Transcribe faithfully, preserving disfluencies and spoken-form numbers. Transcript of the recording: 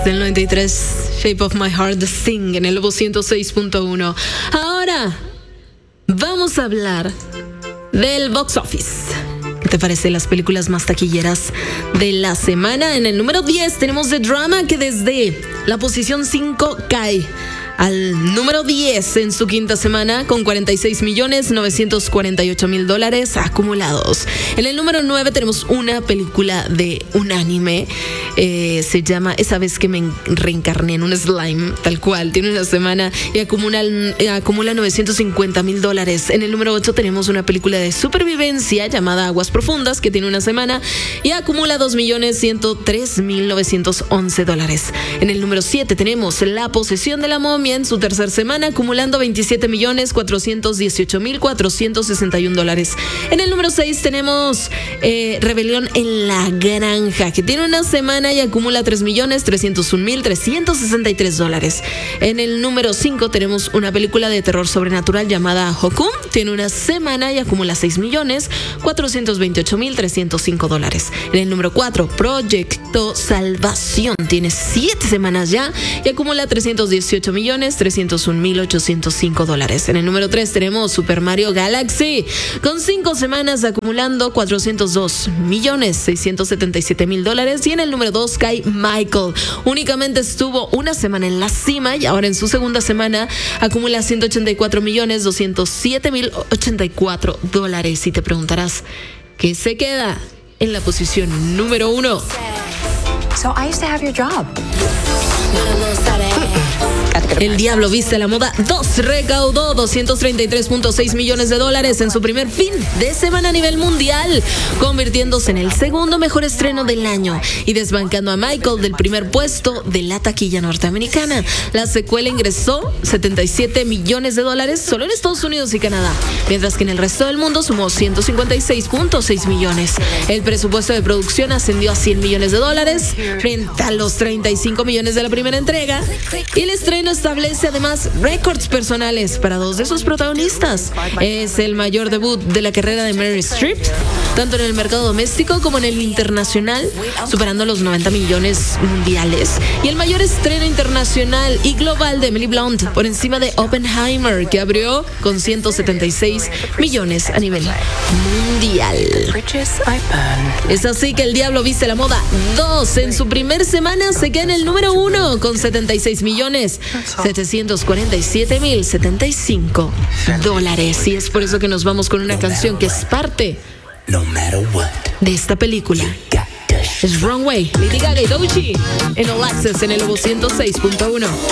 del noventa y tres, Shape of My Heart, The Thing, en el Lobo ciento seis punto uno. Ahora vamos a hablar del box office. ¿Qué te parece las películas más taquilleras de la semana? En el número diez tenemos The Drama, que desde la posición cinco cae al número diez en su quinta semana con cuarenta y seis millones novecientos cuarenta y ocho mil dólares acumulados. En el número nueve tenemos una película de un anime, eh, se llama Esa vez que me reencarné en un slime, tal cual, tiene una semana y acumula, acumula novecientos cincuenta mil dólares. En el número ocho tenemos una película de supervivencia llamada Aguas Profundas, que tiene una semana y acumula dos millones ciento tres mil novecientos once dólares. En el número siete tenemos La posesión de la momia en su tercera semana, acumulando veintisiete millones cuatrocientos dieciocho mil cuatrocientos sesenta y un dólares. En el número seis tenemos eh, Rebelión en la Granja, que tiene una semana y acumula tres millones trescientos un mil trescientos sesenta y tres dólares. En el número cinco tenemos una película de terror sobrenatural llamada Hokum, tiene una semana y acumula seis millones cuatrocientos veintiocho mil trescientos cinco dólares. En el número cuatro, Proyecto Salvación, tiene siete semanas ya y acumula trescientos dieciocho millones trescientos un mil ochocientos cinco dólares. En el número tres tenemos Super Mario Galaxy, con cinco semanas acumulando cuatrocientos dos millones seiscientos setenta y siete mil dólares. Y en el número dos cae Michael. Únicamente estuvo una semana en la cima y ahora en su segunda semana acumula ciento ochenta y cuatro millones doscientos siete mil ochenta y cuatro dólares. Y te preguntarás, ¿qué se queda en la posición número uno? So I used to have your job. El Diablo Viste a la Moda dos recaudó doscientos treinta y tres punto seis millones de dólares en su primer fin de semana a nivel mundial, convirtiéndose en el segundo mejor estreno del año y desbancando a Michael del primer puesto de la taquilla norteamericana. La secuela ingresó setenta y siete millones de dólares solo en Estados Unidos y Canadá, mientras que en el resto del mundo sumó ciento cincuenta y seis punto seis millones. El presupuesto de producción ascendió a cien millones de dólares frente a los treinta y cinco millones de la primera entrega, y el estreno establece además récords personales para dos de sus protagonistas. Es el mayor debut de la carrera de Meryl Streep, tanto en el mercado doméstico como en el internacional, superando los noventa millones mundiales, y el mayor estreno internacional y global de Emily Blunt, por encima de Oppenheimer, que abrió con ciento setenta y seis millones a nivel mundial. Es así que El Diablo Viste a la Moda dos en su primer semana se queda en el número uno con setenta y seis millones setecientos cuarenta y siete mil setenta y cinco dólares. Y es por eso que nos vamos con una canción que es parte de esta película. Es Wrong Way, Lady Gaga y Doechii en All Access en el Lobo ciento seis punto uno.